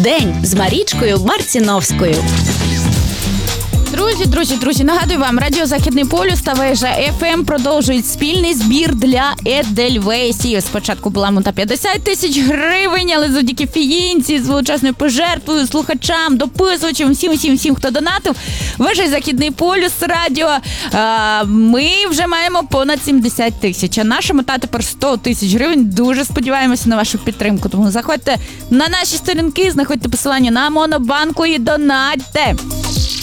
День з Марічкою Марціновською. Друзі, нагадую вам, Радіо Західний полюс та Вежа FM продовжують спільний збір для Едельвейсів. Спочатку була мета 50 тисяч гривень, але завдяки Фіїнці з величезною пожертвою, слухачам, дописувачам, всім, хто донатив, Вежа і Західний полюс, радіо, ми вже маємо понад 70 тисяч. А наша мета тепер 100 тисяч гривень. Дуже сподіваємося на вашу підтримку. Тому заходьте на наші сторінки, знаходьте посилання на Монобанку і донатьте.